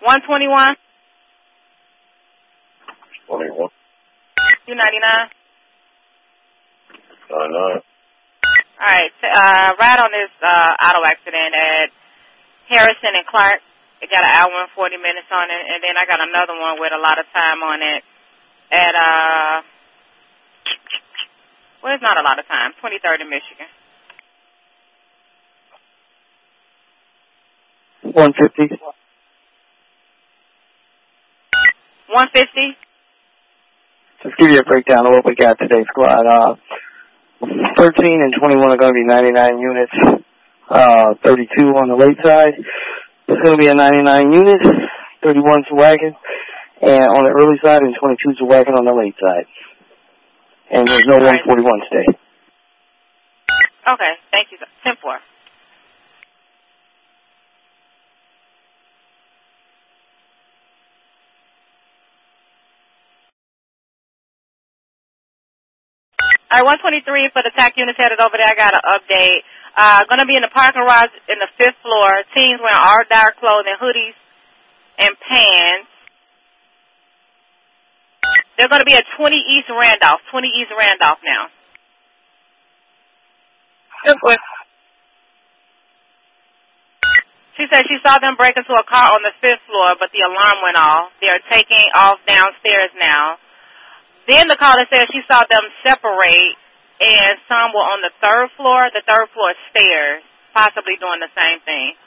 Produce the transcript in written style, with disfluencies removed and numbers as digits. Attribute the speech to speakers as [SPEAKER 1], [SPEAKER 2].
[SPEAKER 1] 121?
[SPEAKER 2] 21.
[SPEAKER 1] You 99?
[SPEAKER 2] 99.
[SPEAKER 1] All right. Right on this auto accident at Harrison and Clark. It got an hour and 40 minutes on it, and then I got another one with a lot of time on it at, well, it's not a lot of time, 23rd in Michigan.
[SPEAKER 3] 150.
[SPEAKER 1] 150?
[SPEAKER 3] Just give you a breakdown of what we got today, squad. 13 and 21 are going to be 99 units. 32 on the late side. It's going to be a 99 unit. 31's a wagon. And on the early side, and 22's a wagon on the late side. And there's no 141 today.
[SPEAKER 1] Okay, thank you. 10-4. All right, 123 for the TAC units headed over there. I got an update. Going to be in the parking garage in the 5th floor. Teens wearing all dark clothing, hoodies, and pants. They're going to be at 20 East Randolph. 20 East Randolph now. She said she saw them break into a car on the 5th floor, but the alarm went off. They're taking off downstairs now. Then the caller said she saw them separate, and some were on the 3rd floor, the 3rd floor stairs, possibly doing the same thing.